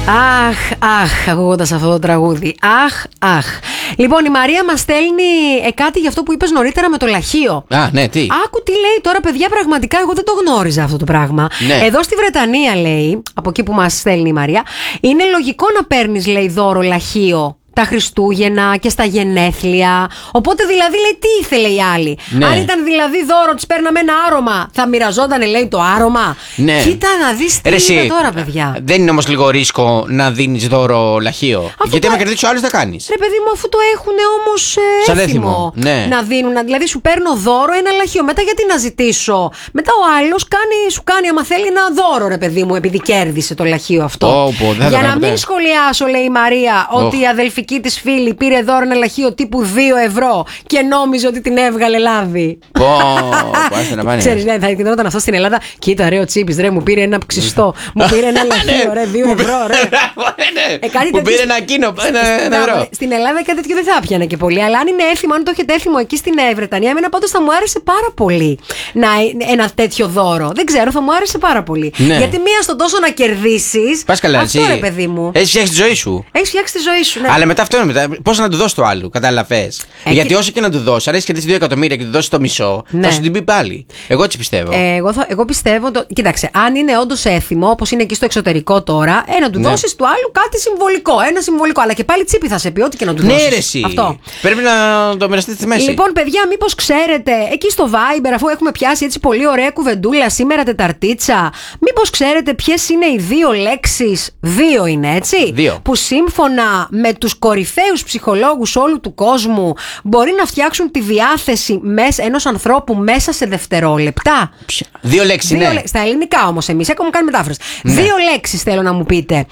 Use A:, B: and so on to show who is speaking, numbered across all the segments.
A: Αχ, ακούγοντας αυτό το τραγούδι. Αχ. Λοιπόν, η Μαρία μας στέλνει κάτι για αυτό που είπες νωρίτερα με το λαχείο.
B: Ναι, τι.
A: Άκου τι λέει τώρα, παιδιά, πραγματικά εγώ δεν το γνώριζα αυτό το πράγμα.
B: Ναι.
A: Εδώ στη Βρετανία, λέει, από εκεί που μας στέλνει η Μαρία, είναι λογικό να παίρνεις, λέει, δώρο λαχείο τα Χριστούγεννα και στα γενέθλια. Οπότε δηλαδή, λέει, τι ήθελε η άλλη.
B: Ναι.
A: Αν ήταν δηλαδή δώρο, της παίρναμε ένα άρωμα, θα μοιραζόταν, λέει, το άρωμα.
B: Ναι.
A: Κοίτα να δεις τι είναι τώρα, παιδιά.
B: Δεν είναι όμως λίγο ρίσκο να δίνεις δώρο λαχείο? Γιατί άμα κερδίσει ο άλλος, θα κάνεις.
A: Ρε παιδί μου, αφού το έχουν όμως
B: σαν
A: έθιμο
B: ναι.
A: να δίνουν. Δηλαδή, σου παίρνω δώρο ένα λαχείο. Μετά γιατί να ζητήσω. Μετά ο άλλος σου κάνει, άμα θέλει, ένα δώρο, ρε παιδί μου, επειδή κέρδισε το λαχείο αυτό. Για να μην σχολιάσω, λέει η Μαρία, ότι η αδελφική της φίλη πήρε δώρο ένα λαχείο τύπου 2 ευρώ και νόμιζε ότι την έβγαλε λάδι.
B: Πάστε να πάνε.
A: Ξέρεις, ναι, θα γινόταν αυτό στην Ελλάδα. Κοίτα, ρε, ο Τσίπης, ρε, μου πήρε ένα ξυστό. Μου πήρε ένα λαχείο, ρε, 2 ευρώ, ρε.
B: Μου πήρε ένα κίνο, ένα ευρώ.
A: Στην Ελλάδα κάτι τέτοιο δεν θα πιανε και πολύ. Αλλά αν είναι έθιμο, αν το έχετε έθιμο εκεί στην Βρετανία, εμένα πάντως θα μου άρεσε πάρα πολύ ένα τέτοιο δώρο. Δεν ξέρω, θα μου άρεσε πάρα πολύ. Γιατί μία στον τόσο να κερδίσεις.
B: Πας καλά,
A: αυτό, ρε, παιδί μου.
B: Έχεις φτιάξει τη ζωή σου.
A: Έχεις φτιάξει τη ζωή σου, ναι.
B: Αλλά μετά αυτό είναι μετά. Πώς να του δώσεις το άλλο, κατάλαβες. Γιατί όσο και να του δώσεις, αν έχεις κερδίσει 2 εκατομμύρια και του δώσεις το μισό, θα σου την πει πάλι. Εγώ έτσι πιστεύω.
A: Εγώ πιστεύω. Κοίταξε, αν είναι όντως έθιμο, όπως είναι εκεί στο εξωτερικό τώρα, να του δώσεις του άλλου κάτι συμβολικό. Ένα συμβολικό. Αλλά και πάλι τσίπη θα σε πει, ό,τι και να του δώσεις.
B: Ναι, ρε, εσύ.
A: Αυτό.
B: Πρέπει να το μοιραστείτε στη μέση.
A: Λοιπόν, παιδιά, μήπως ξέρετε, εκεί στο Viber, αφού έχουμε πιάσει έτσι πολύ ωραία κουβεντούλα σήμερα Τεταρτίτσα, μήπως ξέρετε ποιες είναι οι 2 λέξεις, 2 είναι έτσι,
B: 2.
A: που σύμφωνα με τους κορυφαίους ψυχολόγους όλου του κόσμου μπορεί να φτιάξουν τη διάθεση ενός ανθρώπου μέσα σε δευτερόλεπτα.
B: 2 λέξεις είναι.
A: Στα ελληνικά όμως εμείς, έχουμε κάνει μετάφραση. 2 λέξεις θέλω να μου πείτε.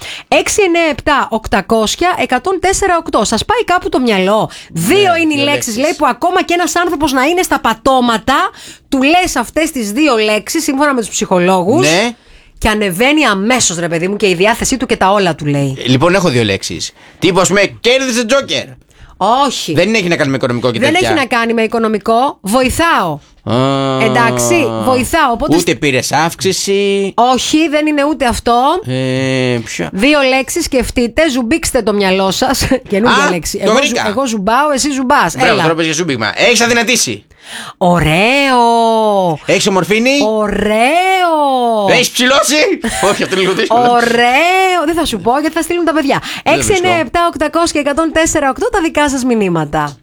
A: 697-800-1048. Σας πάει κάπου το μυαλό? 2 είναι οι λέξεις, λέει, που ακόμα και ένας άνθρωπος να είναι στα πατώματα, του λες αυτές τις 2 λέξεις σύμφωνα με τους ψυχολόγους.
B: Ναι.
A: Και ανεβαίνει αμέσως, ρε παιδί μου, και η διάθεσή του και τα όλα του λέει.
B: Λοιπόν, έχω 2 λέξεις. Τύπος με κέρδισε Τζόκερ.
A: Όχι.
B: Δεν έχει να κάνει με οικονομικό και τέτοια.
A: Δεν έχει να κάνει με οικονομικό. Βοηθάω. Εντάξει, βοηθάω. Οπότε
B: ούτε πήρες αύξηση.
A: Όχι, δεν είναι ούτε αυτό.
B: Ποιο?
A: 2 λέξεις, σκεφτείτε, ζουμπήξτε το μυαλό σας. Καινούργια λέξη. Εγώ ζουμπάω, εσύ ζουμπάς.
B: Μπράβο, τρόπος για ζούμπιγμα. Έχεις αδυνατήσει.
A: Ωραίο.
B: Έχεις ομορφήνει.
A: Ωραίο.
B: Έχεις ψηλώσει. Όχι, αυτό είναι λίγο δύσκολο.
A: Ωραίο. Δεν θα σου πω γιατί θα στείλουν τα παιδιά. 697-800-1048 τα δικά σας μηνύματα.